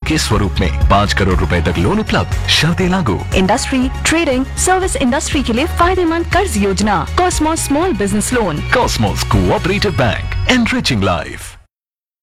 के स्वरूप में 5 करोड़ रुपए तक लोन उपलब्ध, शर्तें लागू। इंडस्ट्री, ट्रेडिंग, सर्विस इंडस्ट्री के लिए फायदेमंद कर्ज योजना, Cosmos small business loan. Cosmos cooperative bank, enriching life.